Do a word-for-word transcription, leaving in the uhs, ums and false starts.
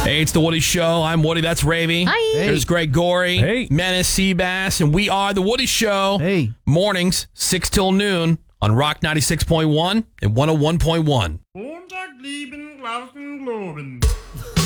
Hey, it's the Woody Show. I'm Woody. That's Ravy. Hi. There's Greg Gorey. Hey. Menace Seabass. And we are the Woody Show. Hey. Mornings, six till noon on Rock ninety-six point one and one oh one point one. Montag, lieben, draußen, globen.